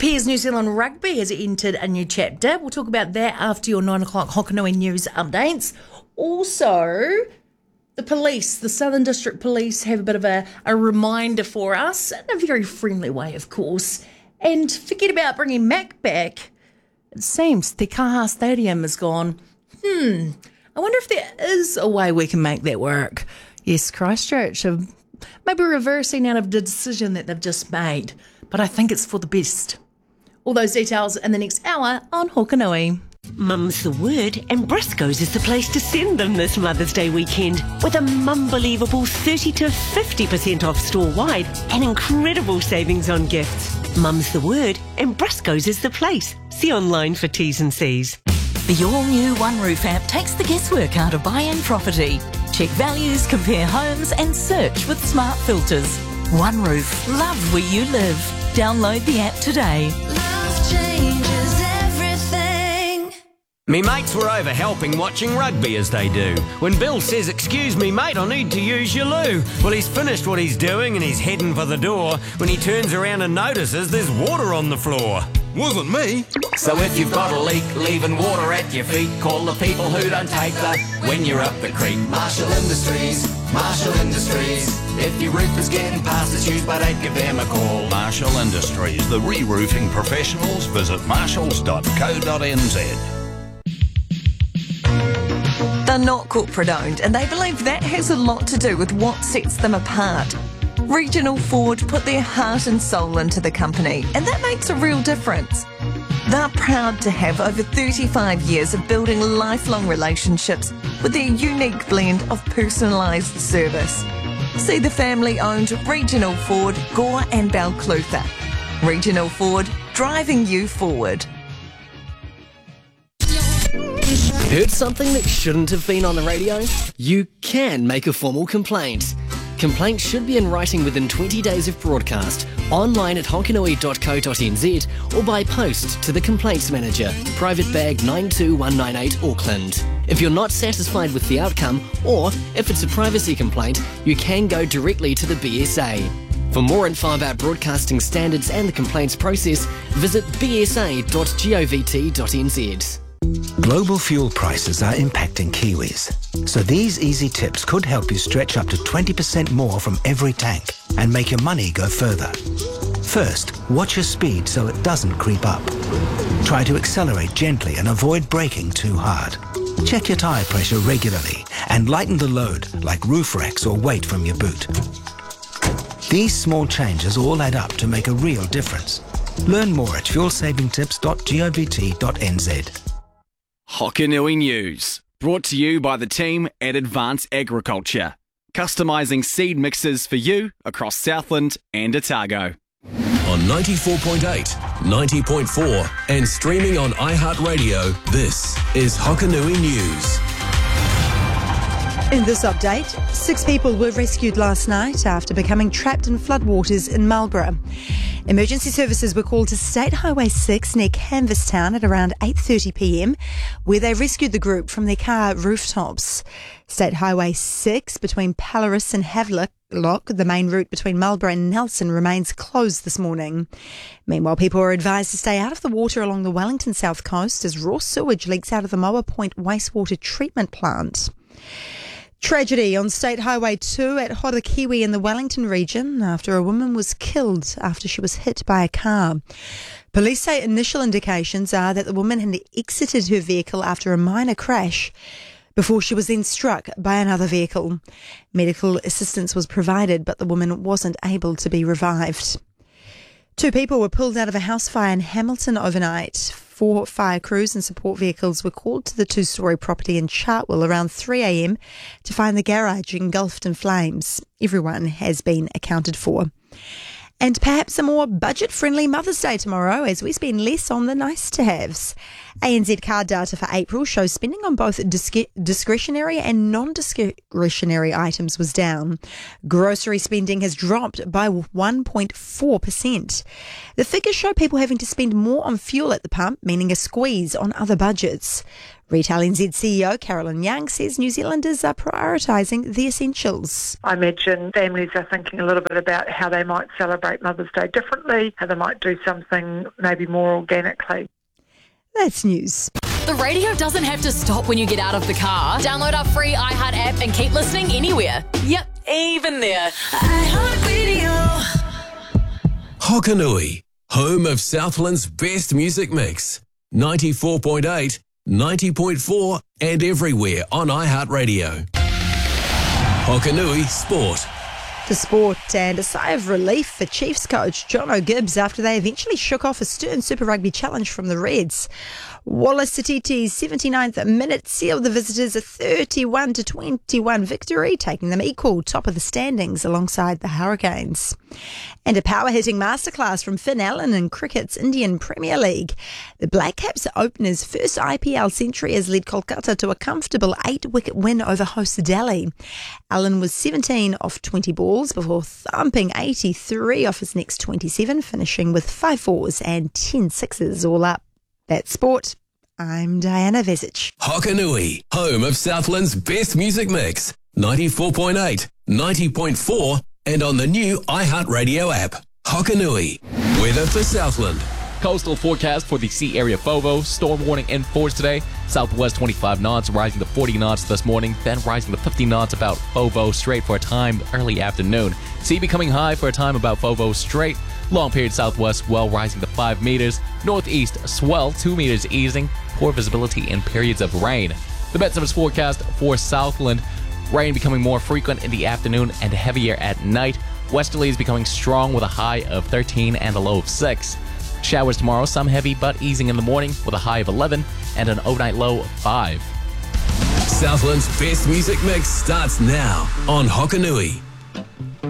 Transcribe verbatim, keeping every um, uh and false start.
Appears New Zealand Rugby has entered a new chapter. We'll talk about that after your nine o'clock Hokanui News updates. Also, the police, the Southern District Police, have a bit of a, a reminder for us, in a very friendly way, of course. And forget about bringing Mac back. It seems the Kaha Stadium is gone. Hmm, I wonder if there is a way we can make that work. Yes, Christchurch have maybe reversing out of the decision that they've just made, but I think it's for the best. All those details in the next hour on Hokanui. Mum's the word, and Briscoe's is the place to send them this Mother's Day weekend with a mum-believable thirty to fifty percent off store-wide and incredible savings on gifts. Mum's the word, and Briscoe's is the place. See online for T's and C's. The all-new OneRoof app takes the guesswork out of buying property. Check values, compare homes and search with smart filters. OneRoof, love where you live. Download the app today. Love changes everything. Me mates were over helping watching rugby as they do. When Bill says, "Excuse me mate, I need to use your loo." Well, he's finished what he's doing and he's heading for the door when he turns around and notices there's water on the floor. Wasn't me. So if you've got a leak, leaving water at your feet, call the people who don't take the when you're up the creek. Marshall Industries, Marshall Industries. If your roof is getting past its use, but don't give them a call. Marshall Industries, the re-roofing professionals. Visit marshalls dot co dot n z. They're not corporate owned, and they believe that has a lot to do with what sets them apart. Regional Ford put their heart and soul into the company, and that makes a real difference. They're proud to have over thirty-five years of building lifelong relationships with their unique blend of personalised service. See the family-owned Regional Ford, Gore and Balclutha. Regional Ford, driving you forward. Heard something that shouldn't have been on the radio? You can make a formal complaint. Complaints should be in writing within twenty days of broadcast, online at hokanui dot co dot n z or by post to the Complaints Manager, Private Bag nine two one nine eight Auckland. If you're not satisfied with the outcome, or if it's a privacy complaint, you can go directly to the B S A. For more info about broadcasting standards and the complaints process, visit b s a dot govt dot n z. Global fuel prices are impacting Kiwis, so these easy tips could help you stretch up to twenty percent more from every tank and make your money go further. First, watch your speed so it doesn't creep up. Try to accelerate gently and avoid braking too hard. Check your tyre pressure regularly and lighten the load like roof racks or weight from your boot. These small changes all add up to make a real difference. Learn more at fuel saving tips dot govt dot n z. Hokanui News, brought to you by the team at Advance Agriculture, customising seed mixes for you across Southland and Otago. On ninety-four point eight, ninety point four and streaming on iHeartRadio, this is Hokanui News. In this update, six people were rescued last night after becoming trapped in floodwaters in Marlborough. Emergency services were called to State Highway six near Canvastown at around eight thirty p m, where they rescued the group from their car rooftops. State Highway six between Palaris and Havelock, the main route between Marlborough and Nelson, remains closed this morning. Meanwhile, people are advised to stay out of the water along the Wellington south coast as raw sewage leaks out of the Moa Point wastewater treatment plant. Tragedy on State Highway two at Horakiwi in the Wellington region after a woman was killed after she was hit by a car. Police say initial indications are that the woman had exited her vehicle after a minor crash before she was then struck by another vehicle. Medical assistance was provided, but the woman wasn't able to be revived. Two people were pulled out of a house fire in Hamilton overnight. Four fire crews and support vehicles were called to the two-storey property in Chartwell around three a m to find the garage engulfed in flames. Everyone has been accounted for. And perhaps a more budget-friendly Mother's Day tomorrow as we spend less on the nice-to-haves. A N Z card data for April shows spending on both disc- discretionary and non-discretionary items was down. Grocery spending has dropped by one point four percent. The figures show people having to spend more on fuel at the pump, meaning a squeeze on other budgets. Retail N Z C E O Carolyn Young says New Zealanders are prioritising the essentials. I imagine families are thinking a little bit about how they might celebrate Mother's Day differently, how they might do something maybe more organically. That's news. The radio doesn't have to stop when you get out of the car. Download our free iHeart app and keep listening anywhere. Yep, even there. iHeartRadio. Hokanui, home of Southland's best music mix. ninety-four point eight, ninety point four and everywhere on iHeartRadio. Hokanui Sport. To sport, and a sigh of relief for Chiefs coach John O'Gibbs after they eventually shook off a stern Super Rugby challenge from the Reds. Wallace Satiti's seventy-ninth minute sealed the visitors a thirty-one to twenty-one victory, taking them equal top of the standings alongside the Hurricanes. And a power-hitting masterclass from Finn Allen in cricket's Indian Premier League. The Black Caps opener's first I P L century has led Kolkata to a comfortable eight-wicket win over host Delhi. Allen was seventeen off twenty balls before thumping eighty-three off his next twenty-seven, finishing with five fours and ten sixes all up. That's sport. I'm Diana Vesic. Hokanui, home of Southland's best music mix. ninety-four point eight, ninety point four and on the new iHeartRadio app. Hokanui, weather for Southland. Coastal forecast for the sea area FOVO. Storm warning in force today. Southwest twenty-five knots, rising to forty knots this morning, then rising to fifty knots about FOVO straight for a time early afternoon. Sea becoming high for a time about FOVO straight. Long period southwest swell rising to five meters. Northeast swell two meters easing. Poor visibility in periods of rain. The Met Service forecast for Southland. Rain becoming more frequent in the afternoon and heavier at night. Westerlies becoming strong with a high of thirteen and a low of six. Showers tomorrow, some heavy but easing in the morning with a high of eleven and an overnight low of five. Southland's best music mix starts now on Hokanui.